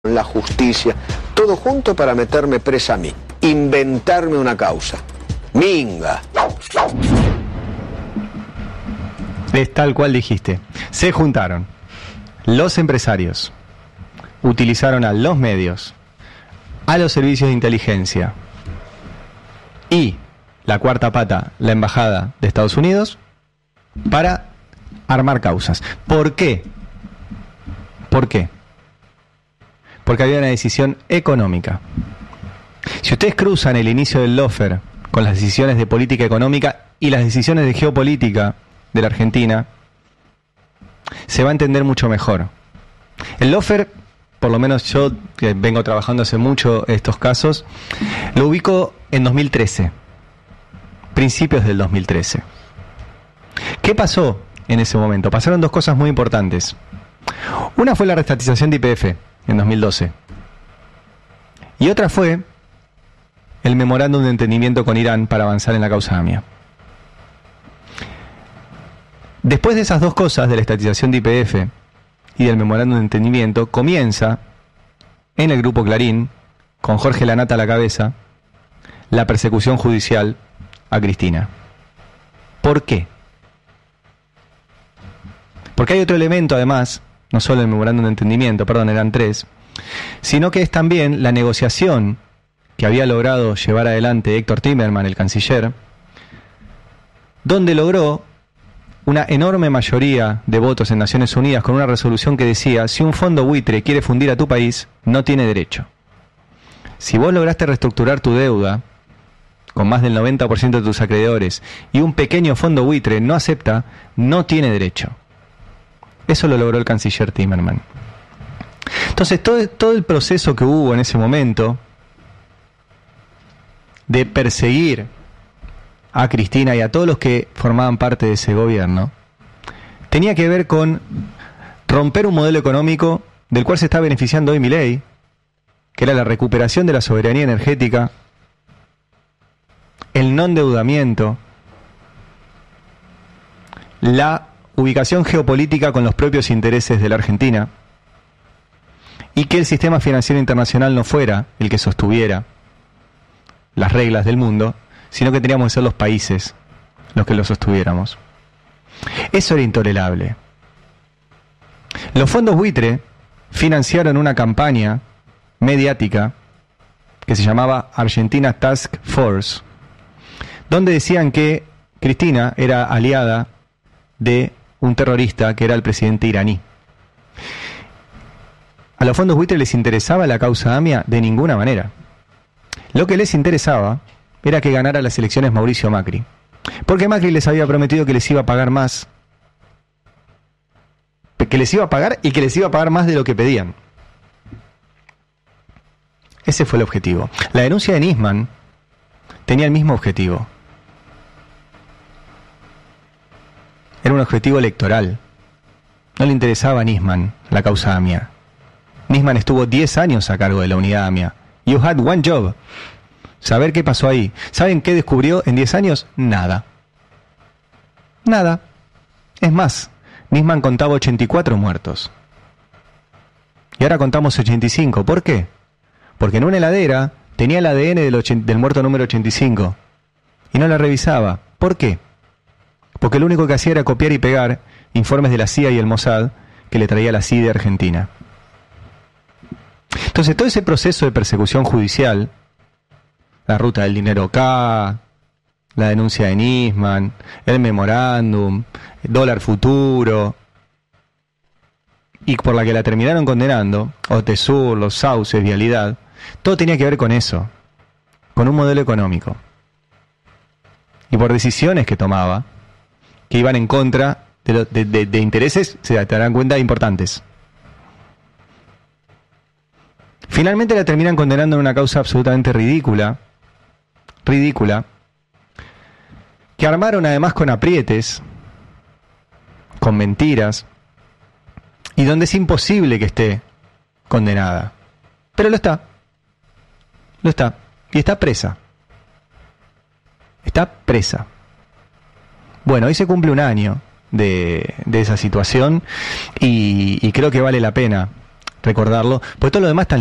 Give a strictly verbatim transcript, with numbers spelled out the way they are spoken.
la justicia, todo junto para meterme presa a mí, inventarme una causa. Minga. Es tal cual dijiste. Se juntaron los empresarios, utilizaron a los medios, a los servicios de inteligencia y la cuarta pata, la embajada de Estados Unidos, para armar causas. ¿Por qué? ¿Por qué? Porque había una decisión económica. Si ustedes cruzan el inicio del lawfare con las decisiones de política económica y las decisiones de geopolítica de la Argentina, se va a entender mucho mejor. El lawfare, por lo menos yo, que vengo trabajando hace mucho estos casos, lo ubico en dos mil trece, principios del dos mil trece. ¿Qué pasó en ese momento? Pasaron dos cosas muy importantes. Una fue la reestatización de Y P F en dos mil doce. Y otra fue el memorándum de entendimiento con Irán para avanzar en la causa AMIA. Después de esas dos cosas, de la estatización de Y P F y del memorándum de entendimiento, comienza en el Grupo Clarín, con Jorge Lanata a la cabeza, la persecución judicial a Cristina. ¿Por qué? Porque hay otro elemento además, no solo el memorándum de entendimiento, perdón, eran tres, sino que es también la negociación que había logrado llevar adelante Héctor Timerman, el canciller, donde logró una enorme mayoría de votos en Naciones Unidas con una resolución que decía: si un fondo buitre quiere fundir a tu país, no tiene derecho. Si vos lograste reestructurar tu deuda con más del noventa por ciento de tus acreedores y un pequeño fondo buitre no acepta, no tiene derecho. Eso lo logró el canciller Timerman. Entonces, todo, todo el proceso que hubo en ese momento de perseguir a Cristina y a todos los que formaban parte de ese gobierno tenía que ver con romper un modelo económico del cual se está beneficiando hoy Milei, que era la recuperación de la soberanía energética, el no endeudamiento, la ubicación geopolítica con los propios intereses de la Argentina, y que el sistema financiero internacional no fuera el que sostuviera las reglas del mundo, sino que teníamos que ser los países los que lo sostuviéramos. Eso era intolerable. Los fondos buitre financiaron una campaña mediática que se llamaba Argentina Task Force, donde decían que Cristina era aliada de un terrorista que era el presidente iraní. A los fondos buitre les interesaba la causa AMIA de ninguna manera. Lo que les interesaba era que ganara las elecciones Mauricio Macri, porque Macri les había prometido que les iba a pagar más, que les iba a pagar y que les iba a pagar más de lo que pedían. Ese fue el objetivo. La denuncia de Nisman tenía el mismo objetivo. Era un objetivo electoral. No le interesaba a Nisman la causa AMIA. Nisman estuvo diez años a cargo de la unidad AMIA. You had one job. Saber qué pasó ahí. ¿Saben qué descubrió en diez años? Nada. Nada. Es más, Nisman contaba ochenta y cuatro muertos. Y ahora contamos ochenta y cinco. ¿Por qué? Porque en una heladera tenía el A D N del, ochenta, del muerto número ochenta y cinco. Y no la revisaba. ¿Por qué? Porque lo único que hacía era copiar y pegar informes de la C I A y el Mossad que le traía la C I D de Argentina. Entonces, todo ese proceso de persecución judicial, la ruta del dinero acá, la denuncia de Nisman, el memorándum, el dólar futuro, y por la que la terminaron condenando, Otesur, los sauces, vialidad, todo tenía que ver con eso, con un modelo económico. Y por decisiones que tomaba, que iban en contra de, lo, de, de, de intereses, se darán cuenta, importantes. Finalmente la terminan condenando en una causa absolutamente ridícula, ridícula, que armaron además con aprietes, con mentiras, y donde es imposible que esté condenada. Pero lo está, lo está, y está presa. Está presa. Bueno, hoy se cumple un año de, de esa situación y, y creo que vale la pena recordarlo, porque todo lo demás está